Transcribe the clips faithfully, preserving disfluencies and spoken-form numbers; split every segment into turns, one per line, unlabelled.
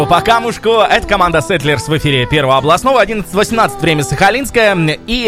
По камушку, это команда Settlers в эфире Первого областного, одиннадцать восемнадцать, время Сахалинское. И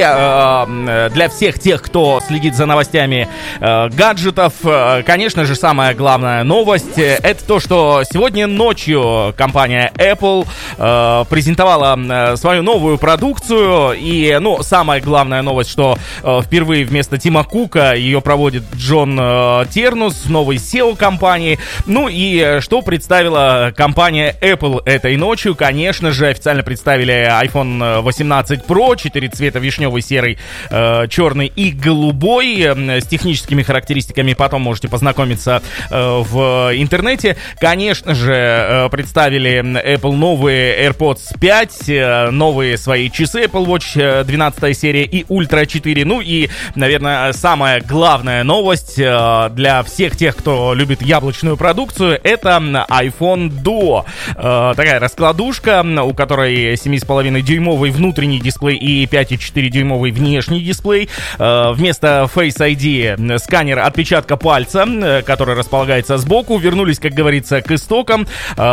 э, для всех тех, кто следит за новостями э, гаджетов, э, конечно же, самая главная новость — это то, что сегодня ночью компания Apple э, презентовала э, свою новую продукцию. И, ну, самая главная новость, что э, впервые вместо Тима Кука ее проводит Джон э, Тернус, новый си и о компании. Ну и что представила компания Apple этой ночью? Конечно же, официально представили iPhone восемнадцать Pro, четыре цвета: вишневый, серый, э, черный и голубой. С техническими характеристиками потом можете познакомиться э, в интернете. Конечно же, э, представили Apple новые AirPods пять, э, новые свои часы Apple Watch двенадцатая серия и Ultra четыре. Ну и, наверное, самая главная новость э, для всех тех, кто любит яблочную продукцию, это iPhone Duo. Такая раскладушка, у которой семь с половиной дюймовый внутренний дисплей и пять и четыре дюймовый внешний дисплей. Вместо Face ай ди сканер отпечатка пальца, который располагается сбоку. Вернулись, как говорится, к истокам.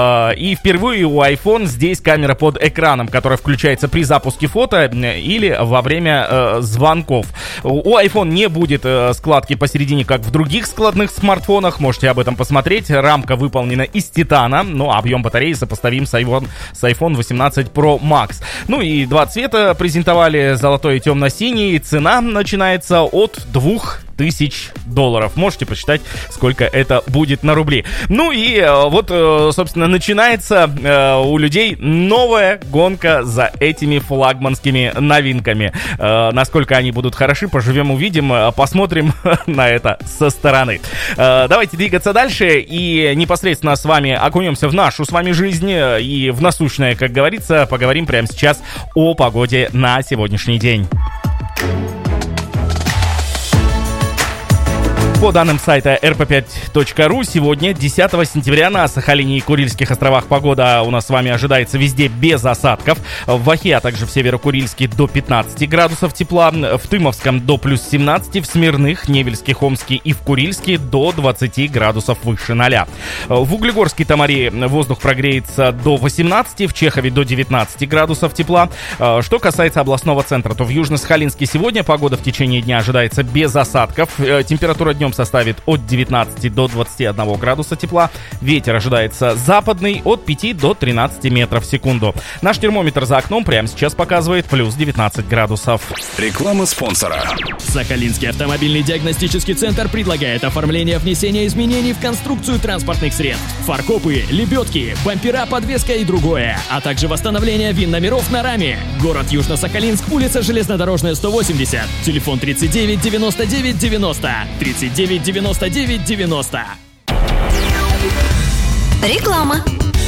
И впервые у iPhone здесь камера под экраном, которая включается при запуске фото или во время звонков. У iPhone не будет складки посередине, как в других складных смартфонах. Можете об этом посмотреть. Рамка выполнена из титана, но объем батареи сопоставим с iPhone, с iPhone восемнадцать Pro Max. Ну и два цвета презентовали: золотой и темно-синий. Цена начинается от двух тысяч долларов. Можете посчитать, сколько это будет на рубли. Ну и вот, собственно, начинается у людей новая гонка за этими флагманскими новинками. Насколько они будут хороши, поживем, увидим, посмотрим на это со стороны. Давайте двигаться дальше и непосредственно с вами окунемся в нашу с вами жизнь и в насущное, как говорится. Поговорим прямо сейчас о погоде на сегодняшний день. По данным сайта эр пэ пять точка ру, сегодня, десятого сентября, на Сахалине и Курильских островах погода у нас с вами ожидается везде без осадков. В Вахе, а также в Северо-Курильске до пятнадцати градусов тепла, в Тымовском до плюс семнадцати, в Смирных, Невельске, Хомске и в Курильске до двадцати градусов выше ноля. В Углегорске, Тамаре воздух прогреется до восемнадцати, в Чехове до девятнадцати градусов тепла. Что касается областного центра, то в Южно-Сахалинске сегодня погода в течение дня ожидается без осадков. Температура днем составит от девятнадцати до двадцати одного градуса тепла. Ветер ожидается западный от пяти до тринадцати метров в секунду. Наш термометр за окном прямо сейчас показывает плюс девятнадцать градусов.
Реклама спонсора.
Сахалинский автомобильный диагностический центр предлагает оформление внесения изменений в конструкцию транспортных средств: фаркопы, лебедки, бампера, подвеска и другое, а также восстановление ВИН-номеров на раме. Город Южно-Сахалинск, улица Железнодорожная, сто восемьдесят. Телефон тридцать девять девяносто девять девяносто. тридцать девять девяносто девять девяносто.
Реклама.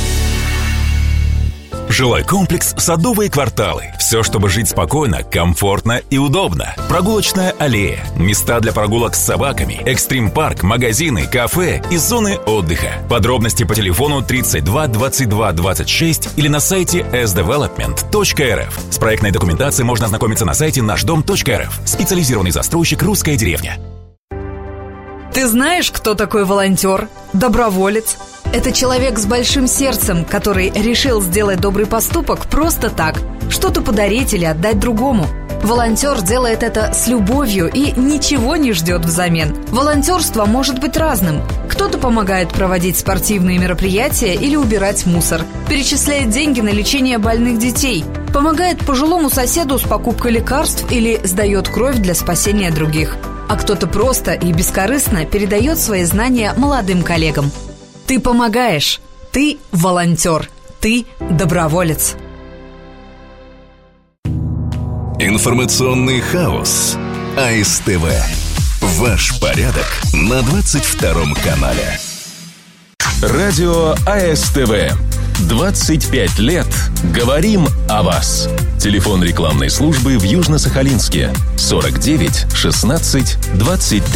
Жилой комплекс «Садовые кварталы». Все, чтобы жить спокойно, комфортно и удобно. Прогулочная аллея, места для прогулок с собаками, экстрим-парк, магазины, кафе и зоны отдыха. Подробности по телефону тридцать два двадцать два двадцать шесть или на сайте эс девелопмент точка эр эф. С проектной документацией можно ознакомиться на сайте наш дом точка эр эф. Специализированный застройщик «Русская деревня».
Ты знаешь, кто такой волонтер, доброволец? Это человек с большим сердцем, который решил сделать добрый поступок просто так, что-то подарить или отдать другому. Волонтер делает это с любовью и ничего не ждет взамен. Волонтерство может быть разным. Кто-то помогает проводить спортивные мероприятия или убирать мусор, перечисляет деньги на лечение больных детей, помогает пожилому соседу с покупкой лекарств или сдает кровь для спасения других. А кто-то просто и бескорыстно передает свои знания молодым коллегам. Ты помогаешь. Ты волонтер. Ты доброволец.
Информационный хаос. а эс тэ вэ. Ваш порядок на двадцать втором канале. Радио а эс тэ вэ. двадцать пять лет говорим о вас. Телефон рекламной службы в Южно-Сахалинске сорок девять шестнадцать двадцать три.